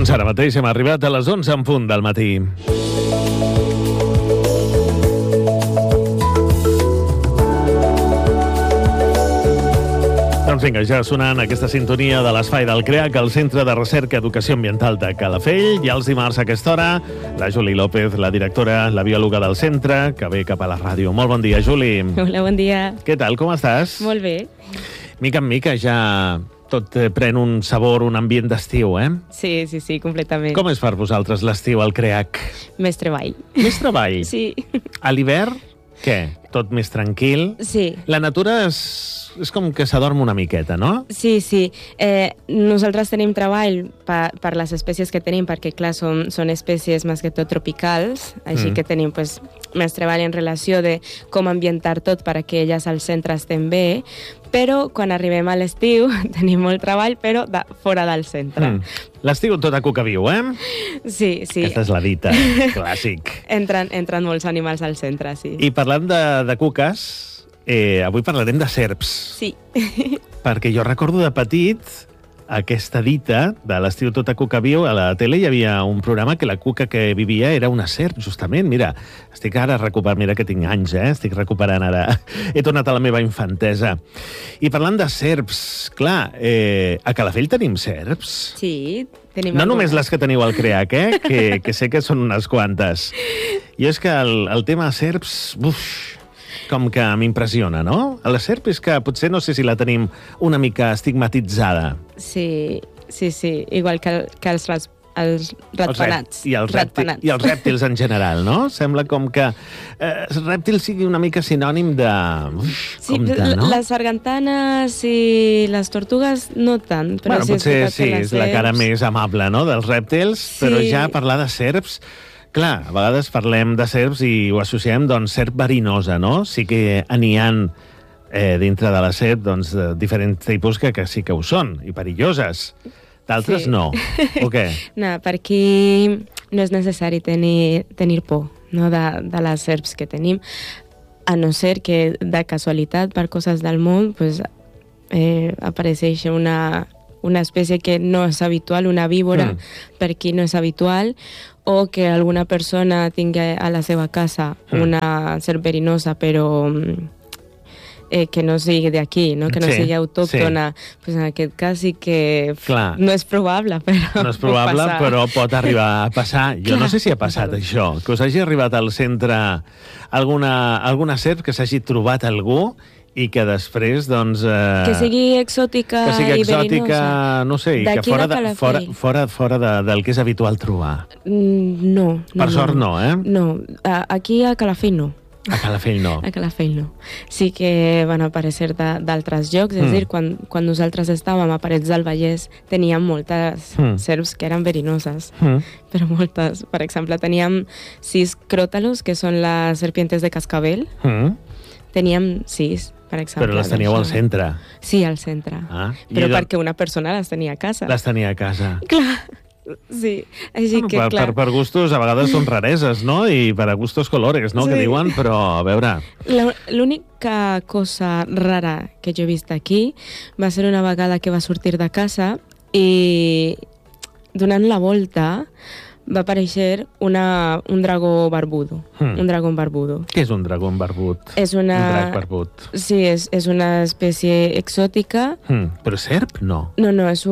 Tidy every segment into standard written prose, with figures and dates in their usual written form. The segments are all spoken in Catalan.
Doncs ara mateix hem arribat a les 11 en punt del matí. Doncs vinga, ja sonant aquesta sintonia de l'Espai del CREAC, el Centre de Recerca i Educació Ambiental de Calafell. I els dimarts a aquesta hora, la Juli López, la directora, la biòloga del centre, que ve cap a la ràdio. Molt bon dia, Juli. Hola, bon dia. Què tal, com estàs? Molt bé. Mica en mica ja tot pren un sabor, un ambient d'estiu, eh? Sí, completament. Com és per vosaltres l'estiu al CREAC? Més treball. Més treball? Sí. A l'hivern, què? Tot més tranquil? Sí. La natura és com que s'adorm una miqueta, no? Sí. Nosaltres tenim treball per les espècies que tenim, perquè, clar, són espècies més que tot tropicals, així que tenim més treball en relació de com ambientar tot perquè elles al centre estem bé, però quan arribem a l'estiu tenim molt treball, però fora del centre. L'estiu tot a cuca viu, eh? Sí. Aquesta és la dita, clàssic. Entren molts animals al centre, sí. I parlant de cuques, avui parlarem de serps. Sí. Perquè jo recordo de petit aquesta dita de l'estiu tot a cuca viu. A la tele hi havia un programa que la cuca que vivia era una serp, justament. Mira, estic ara recuperant, mira que tinc anys, estic recuperant ara. He tornat a la meva infantesa. I parlant de serps, clar, a Calafell tenim serps? Sí, tenim no només les que teniu al CREAC, que sé que són unes quantes. I és que el tema serps, com que m'impressiona, no? La serp és que potser no sé si la tenim una mica estigmatitzada. Sí. Igual que els ratpenats. I els rèptils en general, no? Sembla com que rèptil sigui una mica sinònim de... no? Les sargantanes i les tortugues no tant. Però potser sí, és la cara més amable, no?, dels rèptils, però ja parlar de serps... Clar, a vegades parlem de serps i ho associem, doncs, serp verinosa, no? Sí que n'hi ha dintre de la serp, doncs, diferents tipus que sí que ho són, i perilloses. D'altres no. O què? No, perquè no és necessari tenir por, no, de les serps que tenim, a no ser que de casualitat, per coses del món, apareixeix una espècie que no és habitual, una víbora, per qui no és habitual, o que alguna persona tingui a la seva casa una serp verinosa, però que no sigui d'aquí, no? Que no sigui autòctona. En aquest cas sí que no és probable, però no és probable, però pot arribar a passar. Jo no sé si ha passat això, que us hagi arribat al centre alguna serp, que s'hagi trobat algú i que després, doncs... que sigui exòtica i verinosa. No sé, i que fora del que és habitual trobar. No. Per sort no, eh? No, aquí a Calafell no. A Calafell no. A Calafell no. Sí que van aparèixer d'altres llocs, és a dir, quan nosaltres estàvem a Parets del Vallès teníem moltes serps que eren verinoses, però moltes. Per exemple, teníem 6 cròtalos, que són les serpientes de cascabel. Teníem 6, per exemple. Però les teníeu al centre? Sí, al centre. Però perquè una persona les tenia a casa. Les tenia a casa. Clar, sí. Així que, clar... Per gustos, a vegades són rareses, no? I per a gustos colores, no? Que diuen, però a veure... L'única cosa rara que jo he vist aquí va ser una vegada que va sortir de casa i donant la volta va aparèixer un dragó barbudo. Un dragó barbudo. Què és un dragó barbut? Un drac barbut. Sí, és una espècie exòtica. Però serp? No. No, és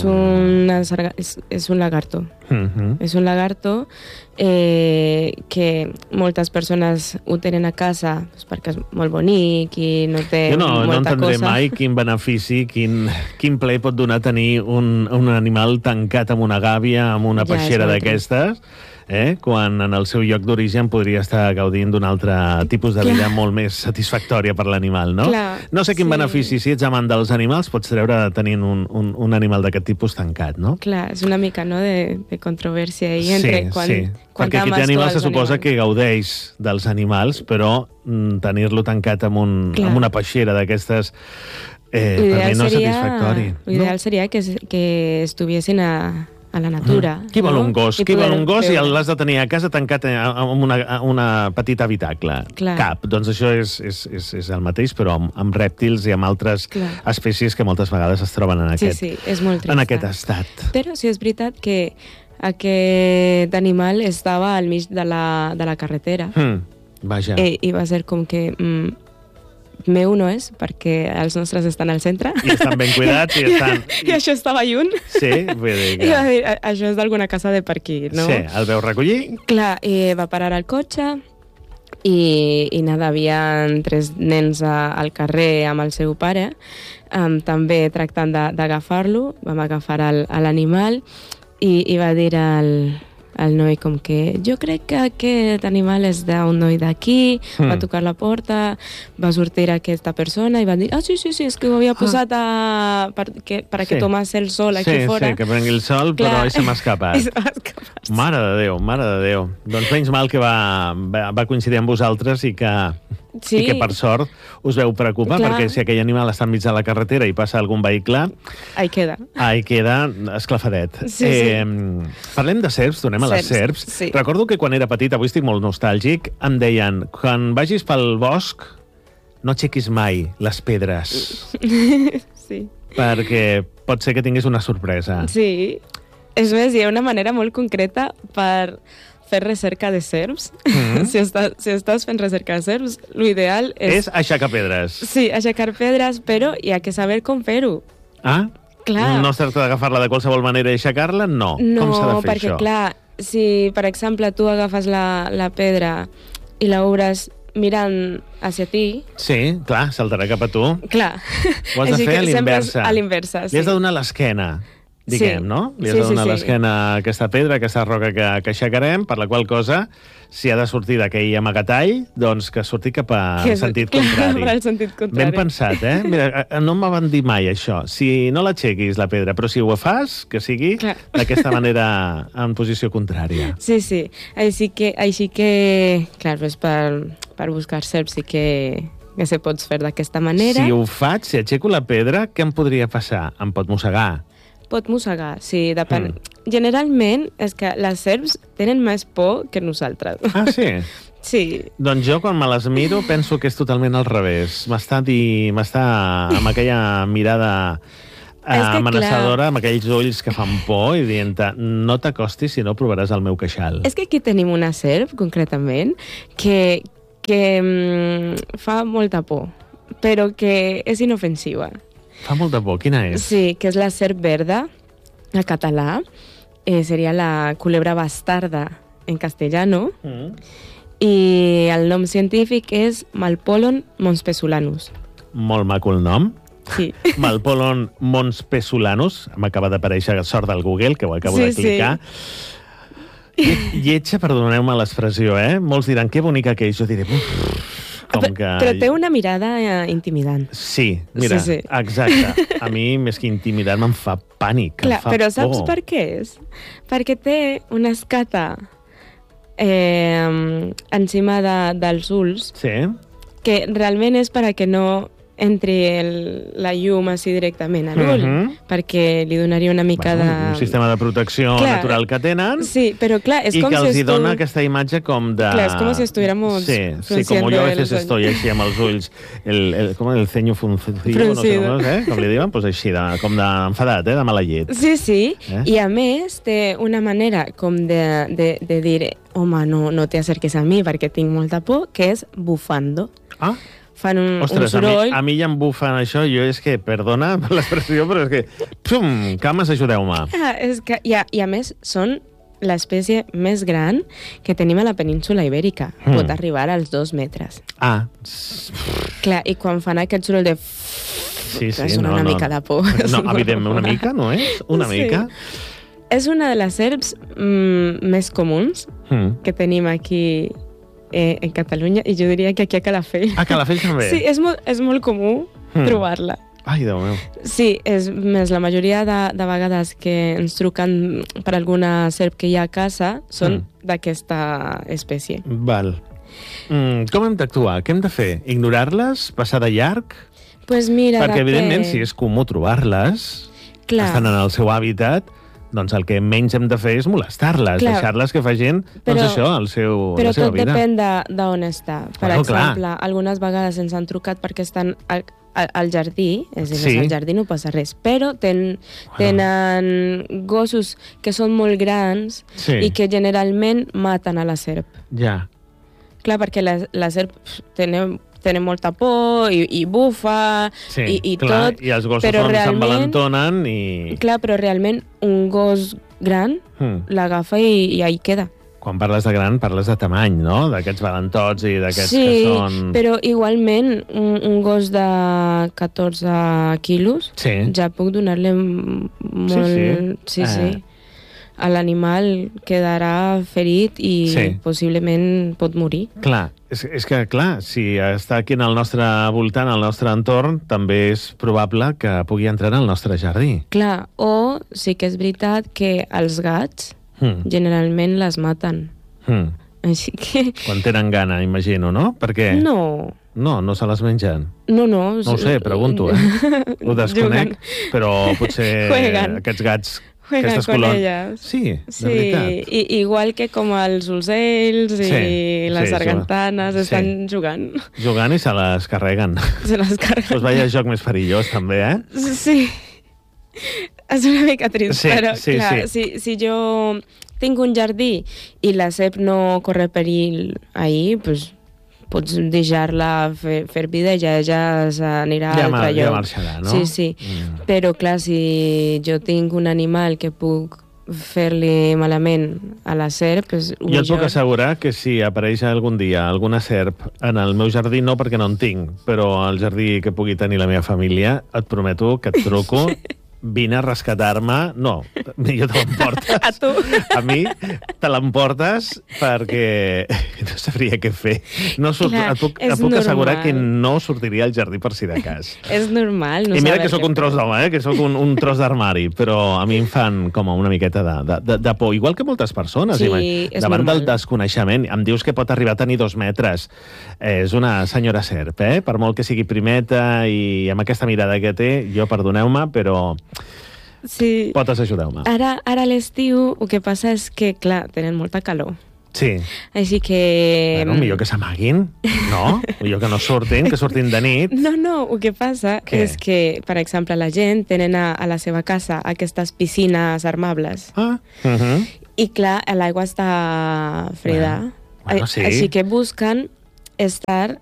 un lagarto. És un lagarto que moltes persones ho tenen a casa perquè és molt bonic i no té molta cosa. Jo no entendré mai quin benefici, quin ple pot donar tenir un animal tancat amb una gàbia, amb una peixera d'aquestes, quan en el seu lloc d'origen podria estar gaudint d'un altre tipus de vida molt més satisfactòria per l'animal, no? No sé quin benefici, si ets amant dels animals, pots treure tenint un animal d'aquest tipus tancat, no? Clar, és una mica, no?, de controvèrsia ahí entre perquè aquest animal se suposa que gaudeix dels animals, però tenir-lo tancat amb una peixera d'aquestes per mi no és satisfactori. L'ideal seria que estuviessin a la natura. Qui vol un gos? Qui vol un gos i l'has de tenir a casa tancat en una petita habitacle? Cap. Doncs això és el mateix, però amb rèptils i amb altres espècies que moltes vegades es troben en aquest estat. Però sí, és veritat que aquest animal estava al mig de la carretera. Vaja. I va ser com que... meu no és, perquè els nostres estan al centre. I estan ben cuidats. I això estava lluny. Sí, vull dir que... I va dir, això és d'alguna casa de per aquí, no? Sí, el veu recollir. Clar, va parar al cotxe i nada, havia 3 nens al carrer amb el seu pare, també tractant d'agafar-lo. Vam agafar l'animal i va dir al noi com que jo crec que aquest animal és d'un noi d'aquí, va tocar la porta, va sortir aquesta persona i va dir, sí, és que ho havia posat para que tomase el sol aquí fora. Sí, que prengui el sol, però se m'ha escapat. Mare de Déu. Doncs menys mal que va coincidir amb vosaltres i que per sort us veu preocupar, perquè si aquell animal està enmig de la carretera i passa algun vehicle... Ahí queda esclafadet. Parlem de serps, tornem a les serps. Recordo que quan era petit, avui estic molt nostàlgic, em deien, quan vagis pel bosc, no aixequis mai les pedres. Sí. Perquè pot ser que tinguis una sorpresa. Sí. És més, hi ha una manera molt concreta per fer recerca de serps. Si estàs fent recerca de serps, l'ideal és... És aixecar pedres. Sí, aixecar pedres, però hi ha que saber com fer-ho. Ah? Clar. No es tracta d'agafar-la de qualsevol manera i aixecar-la? No. Com s'ha de fer perquè, això? Clar, si, per exemple, tu agafes la pedra i l'obres mirant hacia ti... Sí, clar, saltarà cap a tu. Clar. Ho has de fer a l'inversa. A l'inversa, sí. Li has de donar l'esquena, diguem, no? Li has de donar l'esquena a aquesta pedra, a aquesta roca que aixecarem, per la qual cosa, si ha de sortir d'aquell amagatall, doncs que surti cap al sentit contrari. Per al sentit contrari. Ben pensat, eh? Mira, no m'ho van dir mai, això. Si no l'aixequis, la pedra, però si ho fas, que sigui d'aquesta manera en posició contrària. Sí. Així que clar, pues per buscar serps sí que se pots fer d'aquesta manera. Si ho faig, si aixeco la pedra, què em podria passar? Em pot mossegar. Pot mossegar, sí, depèn. Generalment és que les serps tenen més por que nosaltres. Ah, sí? Sí. Doncs jo, quan me les miro, penso que és totalment al revés. M'està amb aquella mirada amenaçadora, amb aquells ulls que fan por i dient, no t'acostis si no provaràs el meu queixal. És que aquí tenim una serp, concretament, que fa molta por, però que és inofensiva. Fa molta por. Quina és? Sí, que és la serp verda, en català. Seria la culebra bastarda en castellano. I el nom científic és Malpolon monspesulanus. Molt maco el nom. Sí. Malpolon monspesulanus. M'acaba d'aparèixer sort del Google, que ho acabo de clicar. Lletja, perdoneu-me l'expressió, Molts diran, que bonica que és. Jo diré... Però té una mirada intimidant. Sí, mira, exacte. A mi, més que intimidant, me'n fa pànic. Clar, però saps per què és? Perquè té una escata encima dels ulls que realment és perquè no entri la llum així directament a l'ull, perquè li donaria una mica de... Un sistema de protecció natural que tenen. Sí, però clar, és com si... I que els dona aquesta imatge com de... Clar, és com si estuviéramos... Sí, com yo a veces estoy així amb els ulls, el ceño fruncido, no sé com li diuen, doncs així, com d'enfadat, de mala llet. Sí, i a més té una manera com de dir, home, no te acerques a mi perquè tinc molta por, que és bufando. Ah, fan un soroll. A mi ja em bufen això, jo és que, perdona l'expressió, però és que, cames, ajudeu-me. I a més, són l'espècie més gran que tenim a la península Ibèrica. Pot arribar als 2 metres. Ah. Clar, i quan fan aquest soroll de... Sí, una mica de por. No, evidentment, una mica, no és? Una mica. És una de les serps més comuns que tenim aquí en Catalunya, i jo diria que aquí a Calafell. A Calafell també? Sí, és molt comú trobar-la. Ai, Déu meu. Sí, és més, la majoria de vegades que ens truquen per alguna serp que hi ha a casa són d'aquesta espècie. Val. Com hem d'actuar? Què hem de fer? Ignorar-les? Passar de llarg? Pues mira, perquè, evidentment, si és comú trobar-les, estan en el seu hàbitat, doncs el que menys hem de fer és molestar-les, deixar-les que facin, doncs això, la seva vida. Però tot depèn d'on està. Per exemple, algunes vegades ens han trucat perquè estan al jardí, és a dir, al jardí no passa res, però tenen gossos que són molt grans i que generalment maten a la serp. Ja. Clar, perquè la serp tenen molta por i bufa i tot. I els gossos s'envalentonen i... Clar, però realment un gos gran l'agafa i ahí queda. Quan parles de gran, parles de tamany, no? D'aquests valentots i d'aquests que són... Sí, però igualment un gos de 14 quilos ja puc donar-li molt... Sí. L'animal quedarà ferit i possiblement pot morir. Clar, és que, si està aquí en el nostre voltant, al nostre entorn, també és probable que pugui entrar al nostre jardí. Clar, o sí que és veritat que els gats generalment les maten. Així que... Quan tenen gana, imagino, no? Perquè... No se les mengen? No. No ho sé, pregunto, Ho desconec, però potser aquests gats... Jueguen con elles. Sí, de veritat. Igual que com els ocells i les sargantanes estan jugant. Jugant i se les carreguen. Pues vaya joc més perillós, també, Sí. És una mica trist, però clar, si jo tinc un jardí i la serp no corre perill ahí, pues pots deixar-la fer vida i ja s'anirà a altre lloc. Ja marxarà, no? Sí. Però, clar, si jo tinc un animal que puc fer-li malament a la serp... Jo et puc assegurar que si apareix algun dia alguna serp en el meu jardí, no perquè no en tinc, però al jardí que pugui tenir la meva família, et prometo que et truco... Vine a rescatar-me... No, millor te l'emportes. A tu. A mi te l'emportes perquè no sabria què fer. Et puc assegurar que no sortiria al jardí per si de cas. És normal. I mira que sóc un tros d'home, que sóc un tros d'armari, però a mi em fan com una miqueta de por. Igual que moltes persones. Davant del desconeixement. Em dius que pot arribar a tenir 2 metres. És una senyora serp, Per molt que sigui primeta i amb aquesta mirada que té, jo perdoneu-me, però... Sí. Pots ajudar-me. Ara a l'estiu el que passa és que, clar, tenen molta calor. Sí. Així que... Bueno, millor que s'amaguin, no? Millor que no surtin, que surtin de nit. No, el que passa és que, per exemple, la gent tenen a la seva casa aquestes piscines armables. I, clar, l'aigua està freda. Bueno, sí. Així que busquen estar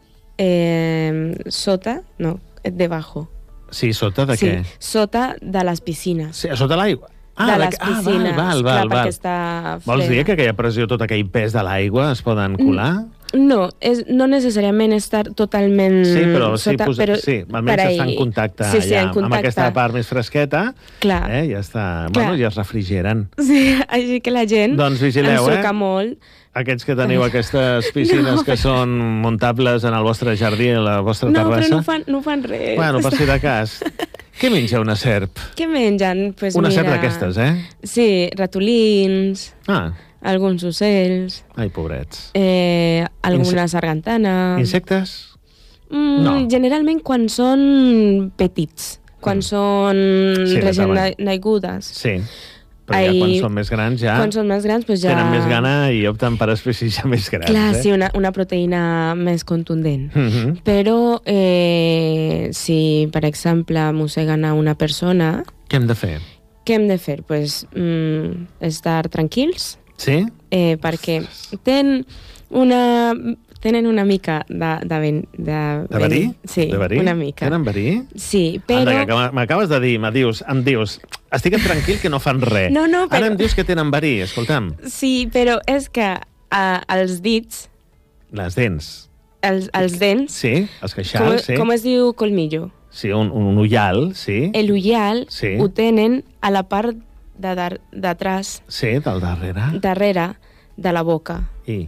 sota, no, debajo. Sí, sota de què? Sí, sota de les piscines. Sí, sota l'aigua? De les piscines, val. perquè està freda. Vols dir que aquella pressió, tot aquell pes de l'aigua es poden colar? No, no necessàriament estar totalment sota, però almenys està en contacte amb aquesta part més fresqueta. Clar. Ja està, bueno, ja es refrigeren. Sí, així que la gent ensuca molt. Aquests que teniu aquestes piscines que són muntables en el vostre jardí, a la vostra terrassa. No, però no fan res. Bueno, per si de cas. Què menja una serp? Què mengen? Pues una serp d'aquestes, Sí, ratolins, alguns ocells. Ai, pobrets. Alguna sargantana. Insectes? No. Generalment quan són petits, quan són recent naigudes. Sí. Però ja quan són més grans pues ja... tenen més gana i opten per espècies ja més grans. Clar, sí, una proteïna més contundent. Però si, per exemple, mosseguen a una persona... Què hem de fer? Pues estar tranquils. Sí? Perquè tenen una mica de verí? Sí, de verí? Una mica. Tenen verí? Sí, però... Anda, m'acabes de dir, em dius, estic tranquil que no fan res. No, però... Ara em dius que tenen verí, escolta'm. Sí, però és que els dits... Les dents. Els dents... Sí, els queixals, sí. Com es diu colmillo? Sí, un ullal, sí. L'ullal ho tenen a la part d'atrás. Sí, del darrere. Darrere de la boca. I...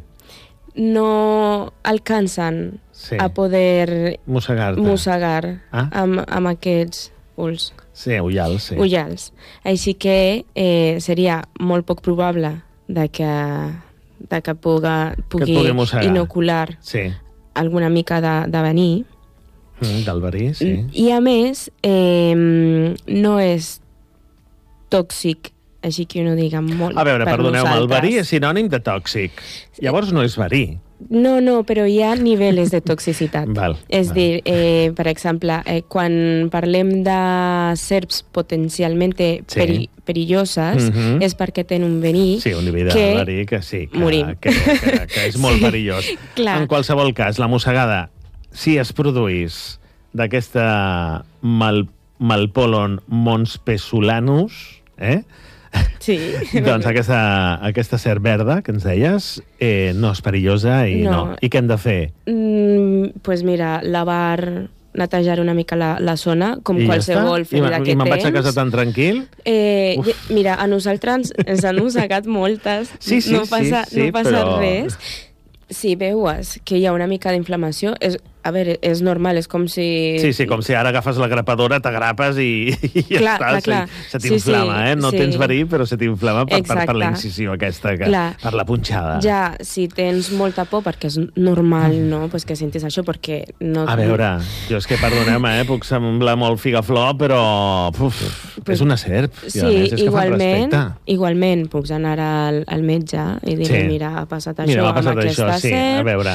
no alcançen a poder mossegar amb aquests ulls. Sí, ullals, sí. Ullals. Així que seria molt poc probable de que pugui inocular alguna mica de verí. Del verí, sí. I a més, no és tòxic així que uno diga molt a veure, perdoneu-me, el verí és sinònim de tòxic. Llavors no és verí. No, però hi ha nivells de toxicitat. És dir, per exemple, quan parlem de serps potencialment perilloses, és perquè tenen un verí un nivell de verí que sí, que és molt perillós. En qualsevol cas, la mossegada, si es produís d'aquesta Malpolon monspesulanus, sí. Doncs aquesta serp verda que ens deies no és perillosa i no. I què hem de fer? Pues mira, lavar, netejar una mica la zona, com qualsevol ferida que tens. I me'n vaig a casa tan tranquil? Mira, a nosaltres ens han mossegat moltes, no passa res. Si veus que hi ha una mica d'inflamació, a veure, és normal, és com si... Sí, com si ara agafes la grapadora, t'agrapes i ja està. Se t'inflama, No tens verí, però se t'inflama per la incisió aquesta, per la punxada. Ja, si tens molta por, perquè és normal, no?, pues que sentis això, perquè no... A veure, jo és que, perdoneu-me, puc semblar molt figaflor, però és una serp. Sí, igualment, puc anar al metge i dir, mira, ha passat això amb aquesta serp, a veure.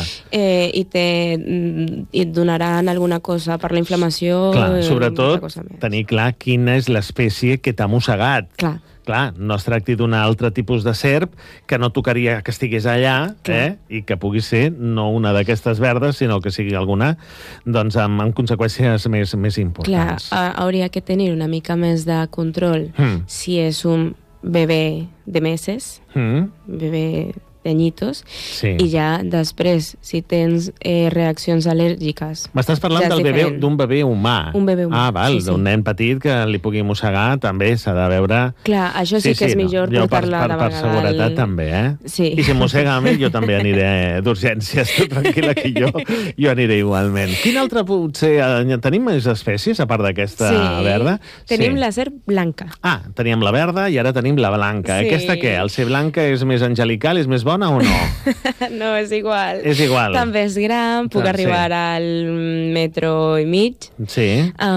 I et donaran alguna cosa per la inflamació. Clar, sobretot tenir clar quina és l'espècie que t'ha mossegat. Clar, no es tracti d'un altre tipus de serp que no tocaria que estigués allà, i que pugui ser no una d'aquestes verdes, sinó que sigui alguna doncs amb conseqüències més importants. Clar, hauria que tenir una mica més de control si és un bebè de meses, bebè d'anyitos, i ja després, si tens reaccions al·lèrgiques... M'estàs parlant d'un bebè humà. Un bebè humà. D'un nen petit que li pugui mossegar, també s'ha de veure... Clar, això sí que és millor portar-la de vegada. Per seguretat també, Sí. I si mossega a mi, jo també aniré d'urgències, tranquil·la que jo aniré igualment. Quin altre potser... Tenim més espècies, a part d'aquesta verda? Tenim la serp blanca. Teníem la verda i ara tenim la blanca. Aquesta què? El ser blanca és més angelical, és més bona o no? No, és igual. És igual. També és gran, puc arribar al 1,5 metres. Sí.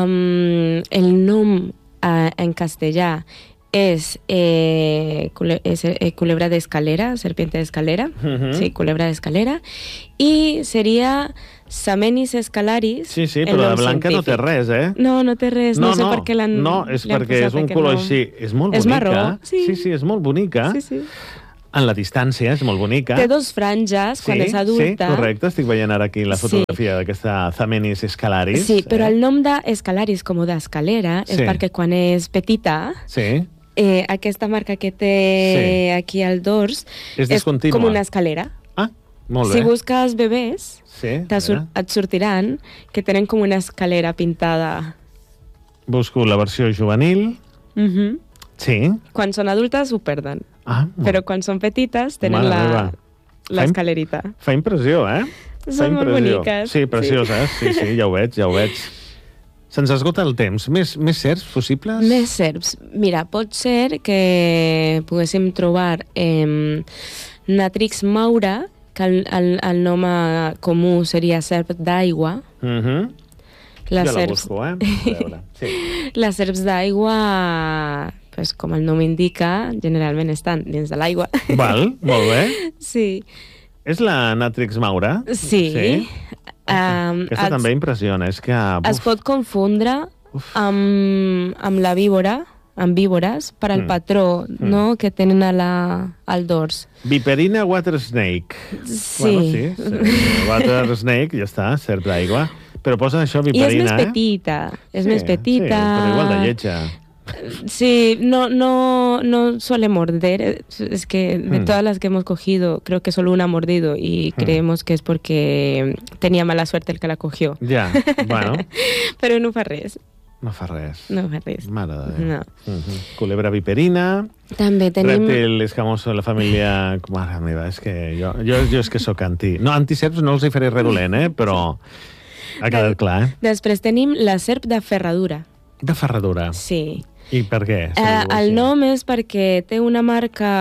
El nom en castellà és culebra d'escalera, serpiente d'escalera. Sí, culebra d'escalera. I seria Samenis escalaris. Sí, però la blanca no té res, No té res. No sé per què l'han... No, és perquè és un color així. És molt bonica. És marró. Sí, és molt bonica. Sí. En la distància, és molt bonica. Té 2 franges quan és adulta. Sí, correcte. Estic veient ara aquí la fotografia d'aquesta Samenis escalaris. Sí, però el nom d'escalaris, com d'escalera, és perquè quan és petita, aquesta marca que té aquí al dors és com una escalera. Molt bé. Si busques bebès, et sortiran que tenen com una escalera pintada. Busco la versió juvenil. Sí. Quan són adultes ho perden. Però quan són petites tenen l'escalerita. Fa impressió, Són molt boniques. Sí, precioses. Sí, ja ho veig. Se'ns esgota el temps. Més serps possibles? Més serps. Mira, pot ser que poguéssim trobar Natrix maura, que el nom comú seria serp d'aigua. La busco, a veure. Les serps d'aigua, pues, com el nom indica, generalment estan dins de l'aigua. Val, molt bé. Sí. És la Natrix maura? Sí. Aquesta també impressiona. És que... Es pot confondre amb la víbora, amb víbores, per al patró que tenen al dors. Viperina water snake. Sí. Water snake, ja està, serp d'aigua. Però posa això viperina, I és més petita. És més petita. Sí, però igual de lletja. Sí, no suele morder. Es que de todas las que hemos cogido, creo que solo una ha mordido y creemos que es porque tenía mala suerte el que la cogió. Ja, bueno. Però no fa res. No fa res. No fa res. Mare de Déu. No. Culebra viperina. També tenim... Rèptil escamoso de la família... Mare meva, és que jo és que sóc anti... No, antiserps no els hi faré res dolent, però ha quedat clar, Després tenim la serp de ferradura. De ferradura? Sí. I per què? El nom és perquè té una marca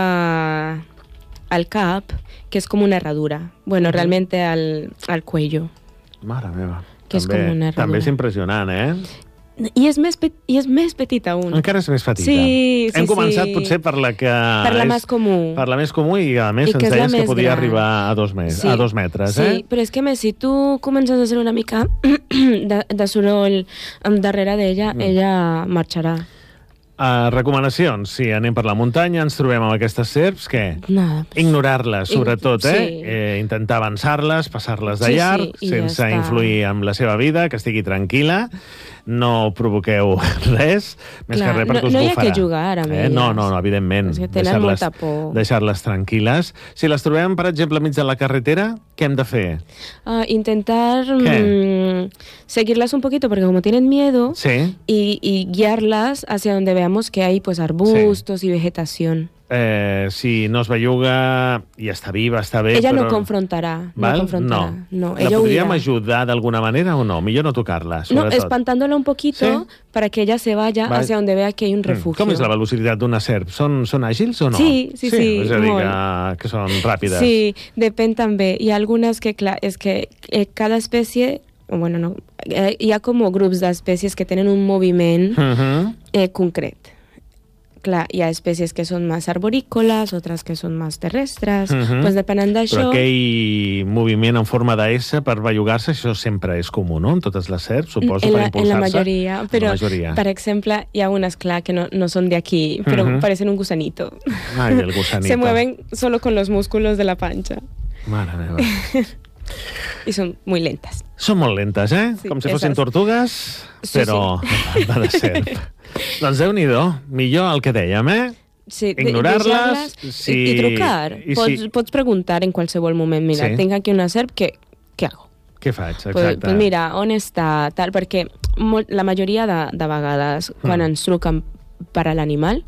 al cap que és com una herradura. Bueno, realment al cuello. Mare meva. Que és com una herradura. També és impressionant, I és més petita, un. Encara és més petita. Sí. Hem començat potser per la que... Per la més comú. Per la més comú i a més ens deies que podia arribar a 2 metres. Sí, però és que més, si tu comences a ser una mica de soroll darrere d'ella, ella marxarà. Recomanacions, si anem per la muntanya, ens trobem amb aquestes serps, què? Ignorar-les, sobretot, intentar avançar-les, passar-les de llarg, sense influir en la seva vida, que estigui tranquil·la, no provoqueu res, més que res perquè us bufarà. No hi ha que jugar amb elles. No, evidentment. És que tenen molta por. Deixar-les tranquil·les. Si les trobem, per exemple, mig de la carretera, què hem de fer? Intentar seguirlas un poquito, porque como tienen miedo, y guiarlas hacia donde veamos que hay pues arbustos y vegetación. Si no es belluga i està viva, està bé... Ella no confrontarà. No. La podríem ajudar d'alguna manera o no? Millor no tocar-la, sobretot. No, espantándola un poquito para que ella se vaya hacia donde vea que hay un refugio. Com és la velocitat d'una serp? Són àgils o no? Sí. És a dir, que són ràpides. Sí, depèn també. Hi ha algunes que, clar, és que cada espècie... Bueno, no. Hi ha com grups d'espècies que tenen un moviment concret. Clar, hi ha espècies que són més arborícoles, altres que són més terrestres, doncs depenent d'això... Però aquell moviment en forma de S per bellugar-se, això sempre és comú, no? En totes les serps, suposo, per impulsar-se. En la majoria, però, per exemple, hi ha unes, clar, que no són d'aquí, però parecen un gusanito. Ai, el gusanito. Se mueven solo con los músculos de la panxa. Mare meva. I són molt lentes. Són molt lentes, Sí, com si fossin tortugues, però va de serp. Doncs Déu-n'hi-do, millor el que dèiem, Sí, ignorar-les i trucar. Pots preguntar en qualsevol moment, mira, tinc aquí una serp, què hago? Què faig, exacte? Pues mira, on està, tal, perquè la majoria de vegades, quan ens truquen per a l'animal,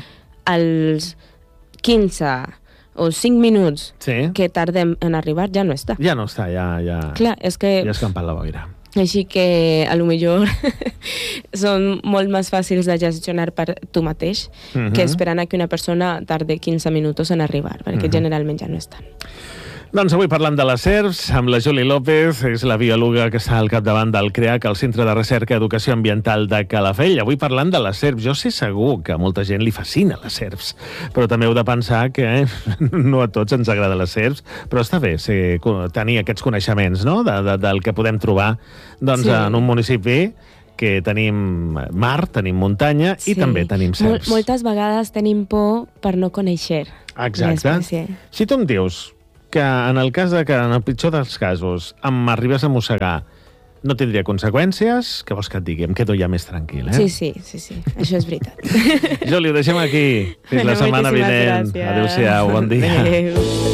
als 15 o 5 minuts que tardem en arribar, ja no està. Ja no està, ja... Clar, és que... Ja ha escampat la boira. Així que, a lo millor, són molt més fàcils de gestionar per tu mateix que esperant a que una persona tarde 15 minuts en arribar, perquè generalment ja no estan. Doncs avui parlant de les serps, amb la Juli López, és la biòloga que està al capdavant del CREAC, el Centre de Recerca i Educació Ambiental de Calafell. Avui parlant de les serps. Jo sé segur que a molta gent li fascina les serps, però també heu de pensar que no a tots ens agrada les serps, però està bé tenir aquests coneixements, no?, del que podem trobar en un municipi que tenim mar, tenim muntanya i també tenim serps. Moltes vegades tenim por per no conèixer l'espècie. Si tu em dius que en el cas que, en el pitjor dels casos, m'arribes a mossegar, no tindria conseqüències, què vols que et digui? Em quedo ja més tranquil, Sí, això és veritat. Joli, ho deixem aquí. Fins la setmana vinent. Adéu-siau, bon dia. Adéu.